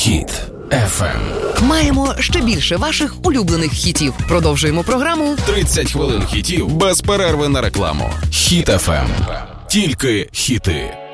Хіт FM. Маємо ще більше ваших улюблених хітів. Продовжуємо програму 30 хвилин хітів без перерви на рекламу. Хіт FM. Тільки хіти.